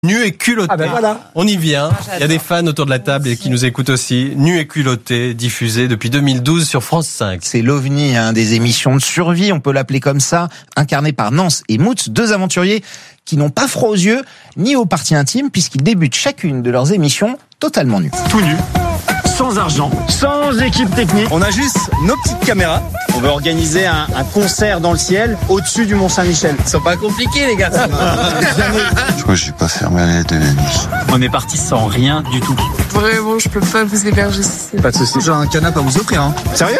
Nu et culotté. Ah ben voilà. On y vient. Il y a des fans autour de la table et qui nous écoutent aussi. Nu et culotté, diffusé depuis 2012 sur France 5. C'est l'OVNI, des émissions de survie, on peut l'appeler comme ça, incarné par Nance et Moutz, deux aventuriers qui n'ont pas froid aux yeux ni aux parties intimes puisqu'ils débutent chacune de leurs émissions totalement nus. Tout nu, sans argent, sans équipe technique. On a juste nos petites caméras. On veut organiser un concert dans le ciel au-dessus du Mont-Saint-Michel. Ils sont pas compliqués, les gars. Je crois que j'ai pas fermé la lettre de la nuit. On est parti sans rien du tout. Vraiment, je peux pas vous héberger ici. Pas de soucis. J'ai un canapé à vous offrir, Sérieux?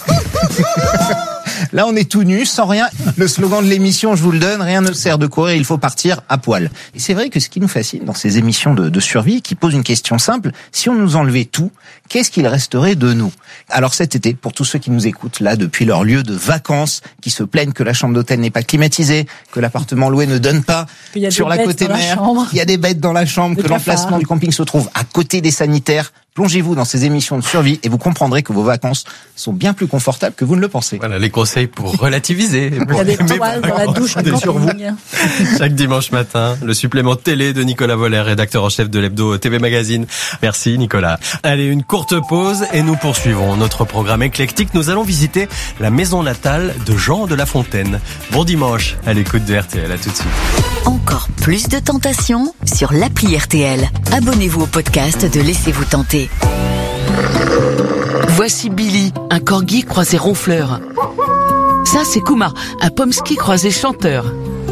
Là, on est tout nu, sans rien. Le slogan de l'émission, je vous le donne, rien ne sert de courir, il faut partir à poil. Et c'est vrai que ce qui nous fascine dans ces émissions de survie, qui posent une question simple, si on nous enlevait tout, qu'est-ce qu'il resterait de nous? Alors cet été, pour tous ceux qui nous écoutent là depuis leur lieu de vacances, qui se plaignent que la chambre d'hôtel n'est pas climatisée, que l'appartement loué ne donne pas sur la côté mer, il y a des bêtes dans la chambre, que l'emplacement du camping se trouve à côté des sanitaires, plongez-vous dans ces émissions de survie et vous comprendrez que vos vacances sont bien plus confortables que vous ne le pensez. Voilà les conseils pour relativiser. Il y a des toiles dans la douche sur vous. Chaque dimanche matin, le supplément télé de Nicolas Voller, rédacteur en chef de l'hebdo TV Magazine. Merci Nicolas. Allez, une courte pause et nous poursuivons notre programme éclectique. Nous allons visiter la maison natale de Jean de La Fontaine. Bon dimanche à l'écoute de RTL. À tout de suite. Encore plus de tentations sur l'appli RTL. Abonnez-vous au podcast de Laissez-vous tenter. Voici Billy, un corgi croisé ronfleur. Ça, c'est Kuma, un pomsky croisé chanteur.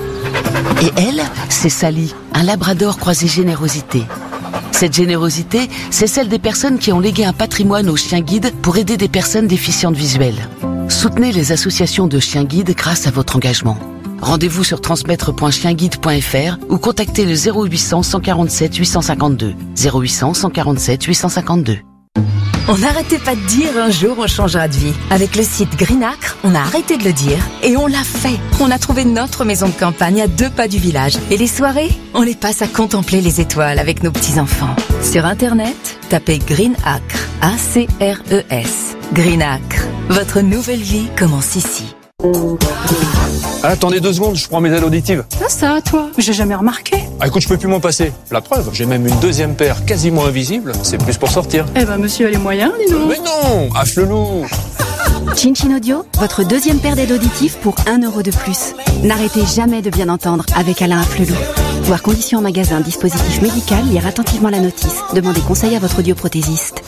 Et elle, c'est Sally, un labrador croisé générosité. Cette générosité, c'est celle des personnes qui ont légué un patrimoine aux chiens guides pour aider des personnes déficientes visuelles. Soutenez les associations de chiens guides grâce à votre engagement. Rendez-vous sur transmettre.chienguide.fr ou contactez le 0800 147 852. 0800 147 852. On n'arrêtait pas de dire un jour on changera de vie. Avec le site Greenacre, on a arrêté de le dire et on l'a fait. On a trouvé notre maison de campagne à 2 pas du village. Et les soirées, on les passe à contempler les étoiles avec nos petits-enfants. Sur Internet, tapez Greenacre, A-C-R-E-S. Greenacre, votre nouvelle vie commence ici. Attendez 2 secondes, je prends mes ailes auditives. Ça, toi, j'ai jamais remarqué. Ah écoute, je peux plus m'en passer. La preuve, j'ai même une deuxième paire quasiment invisible. C'est plus pour sortir. Eh ben, monsieur a les moyens, dis donc. Mais non, affle-loup. Chin Audio, votre deuxième paire d'aides auditives pour 1 euro de plus. N'arrêtez jamais de bien entendre avec Alain Afflelou. Voir conditions en magasin, dispositif médical, lire attentivement la notice. Demandez conseil à votre audioprothésiste.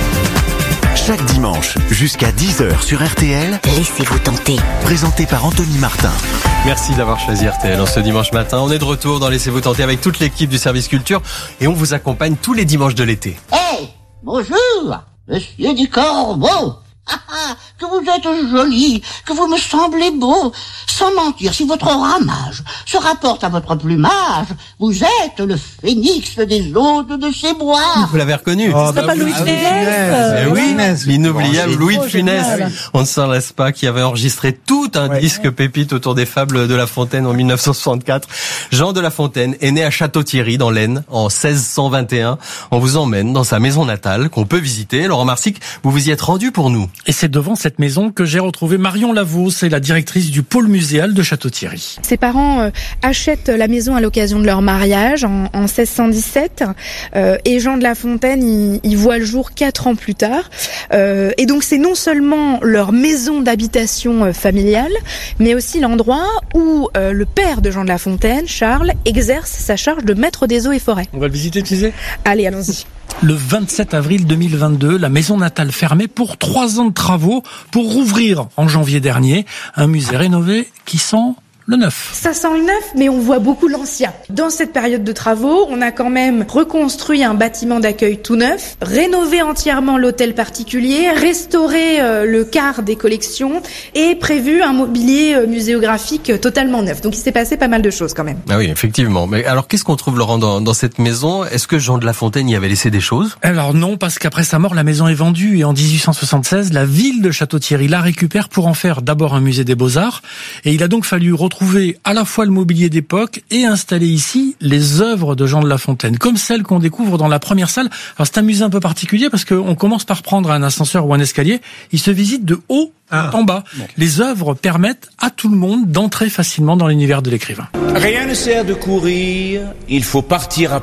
Chaque dimanche, jusqu'à 10h sur RTL, Laissez-vous tenter. présenté par Anthony Martin. Merci d'avoir choisi RTL en ce dimanche matin. On est de retour dans Laissez-vous tenter avec toute l'équipe du service culture et on vous accompagne tous les dimanches de l'été. Hey, bonjour, monsieur Ducorbeau. Que vous êtes joli, que vous me semblez beau. Sans mentir, si votre ramage se rapporte à votre plumage, vous êtes le phénix des hôtes de ces bois. Vous l'avez reconnu. C'est pas Louis de Funès. Oui, l'inoubliable Louis de Funès. On ne s'en lasse pas, qui avait enregistré tout un disque pépite autour des fables de La Fontaine en 1964. Jean de La Fontaine est né à Château-Thierry dans l'Aisne en 1621. On vous emmène dans sa maison natale qu'on peut visiter. Laurent Marsic, vous vous y êtes rendu pour nous. Et c'est devant cette maison que j'ai retrouvé Marion Lavaux, c'est la directrice du pôle muséal de Château-Thierry. Ses parents achètent la maison à l'occasion de leur mariage en 1617 et Jean de La Fontaine il voit le jour 4 ans plus tard et donc c'est non seulement leur maison d'habitation familiale mais aussi l'endroit où le père de Jean de La Fontaine, Charles, exerce sa charge de maître des eaux et forêts. On va le visiter, tu sais ? Allez, allons-y. Le 27 avril 2022, la maison natale fermée pour 3 ans de travaux pour rouvrir en janvier dernier. Un musée rénové qui sent le neuf. Ça sent le neuf, mais on voit beaucoup l'ancien. Dans cette période de travaux, on a quand même reconstruit un bâtiment d'accueil tout neuf, rénové entièrement l'hôtel particulier, restauré le quart des collections et prévu un mobilier muséographique totalement neuf. Donc il s'est passé pas mal de choses quand même. Ah oui, effectivement. Mais alors qu'est-ce qu'on trouve, Laurent, dans cette maison ? Est-ce que Jean de La Fontaine y avait laissé des choses ? Alors non, parce qu'après sa mort, la maison est vendue et en 1876, la ville de Château-Thierry la récupère pour en faire d'abord un musée des Beaux-Arts et il a donc fallu retrouver retrouver à la fois le mobilier d'époque et installer ici les œuvres de Jean de La Fontaine, comme celles qu'on découvre dans la première salle. Alors c'est un musée un peu particulier parce qu'on commence par prendre un ascenseur ou un escalier. Il se visite de haut en bas. Bon. Les œuvres permettent à tout le monde d'entrer facilement dans l'univers de l'écrivain. Rien ne sert de courir, il faut partir à